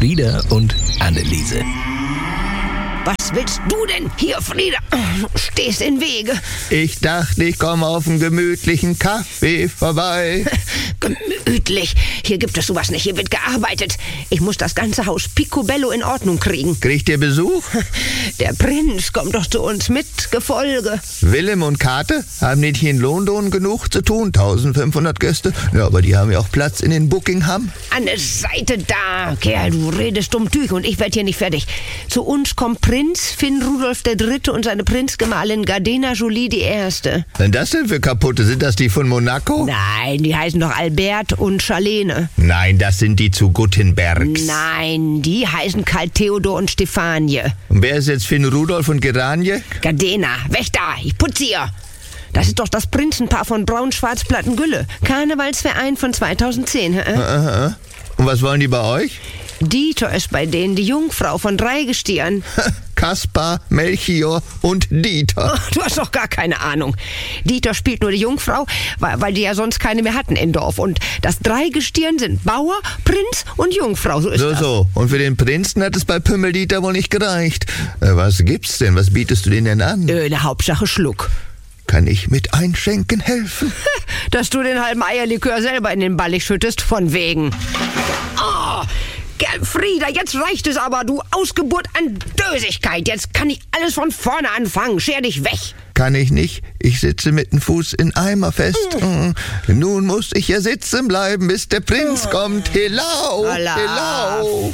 Frieda und Anneliese. Was willst du denn hier, Frieda? Du stehst im Wege. Ich dachte, ich komme auf einen gemütlichen Kaffee vorbei. Gemütlich. Hier gibt es sowas nicht. Hier wird gearbeitet. Ich muss das ganze Haus picobello in Ordnung kriegen. Kriegt ihr Besuch? Der Prinz kommt doch zu uns mit Gefolge. Willem und Kate haben nicht hier in London genug zu tun. 1500 Gäste. Ja, aber die haben ja auch Platz in den Buckingham. An der Seite da. Kerl, du redest dumm Tüch und ich werd hier nicht fertig. Zu uns kommt Prinz Finn Rudolf III. Und seine Prinzgemahlin Gardena Jolie I. Was denn das denn für kaputte? Sind das die von Monaco? Nein, die heißen doch Albert und Charlene. Nein, das sind die zu Guttenbergs. Nein, die heißen Karl Theodor und Stefanie. Und wer ist jetzt Finn Rudolf und Geranie? Gardena, weg da, ich putze ihr. Das ist doch das Prinzenpaar von Braun-Schwarz-Platten-Gülle. Karnevalsverein von 2010. Und was wollen die bei euch? Dieter ist bei denen die Jungfrau von 3 Gestirn. Kaspar, Melchior und Dieter. Ach, du hast doch gar keine Ahnung. Dieter spielt nur die Jungfrau, weil die ja sonst keine mehr hatten im Dorf. Und das 3 Gestirn sind Bauer, Prinz und Jungfrau. So ist das. So. Und für den Prinzen hat es bei Pümmeldieter wohl nicht gereicht. Was gibt's denn? Was bietest du denen denn an? Eine Hauptsache Schluck. Kann ich mit Einschenken helfen? Dass du den halben Eierlikör selber in den Ballig schüttest, von wegen. Oh, Frieda, jetzt reicht es aber, du Ausgeburt an Dösigkeit. Jetzt kann ich alles von vorne anfangen. Scher dich weg. Kann ich nicht. Ich sitze mit dem Fuß in Eimer fest. Nun muss ich ja sitzen bleiben, bis der Prinz kommt. Helau, helau.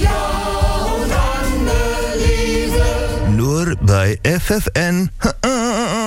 Frieda und Anneliese. Nur bei FFN.